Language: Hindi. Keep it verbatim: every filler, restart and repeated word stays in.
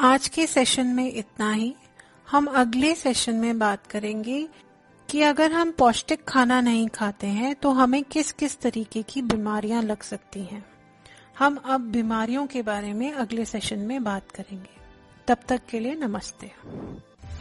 आज के सेशन में इतना ही। हम अगले सेशन में बात करेंगे कि अगर हम पौष्टिक खाना नहीं खाते हैं तो हमें किस किस तरीके की बीमारियां लग सकती हैं। हम अब बीमारियों के बारे में अगले सेशन में बात करेंगे। तब तक के लिए नमस्ते।